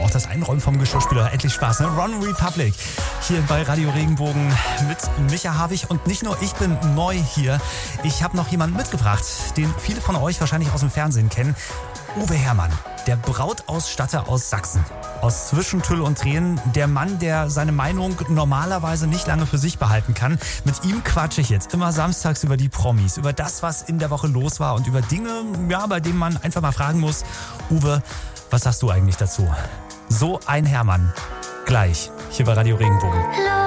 auch das Einräumen vom Geschirrspüler. Endlich Spaß, ne? Ron Republic hier bei Radio Regenbogen mit Micha Havig. Und nicht nur ich bin neu hier. Ich habe noch jemanden mitgebracht, den viele von euch wahrscheinlich aus dem Fernsehen kennen. Uwe Herrmann, der Brautausstatter aus Sachsen. Aus Zwischen Tüll und Tränen. Der Mann, der seine Meinung normalerweise nicht lange für sich behalten kann. Mit ihm quatsche ich jetzt immer samstags über die Promis, über das, was in der Woche los war und über Dinge, ja, bei denen man einfach mal fragen muss, Uwe, was sagst du eigentlich dazu? So ein Herrmann. Gleich hier bei Radio Regenbogen.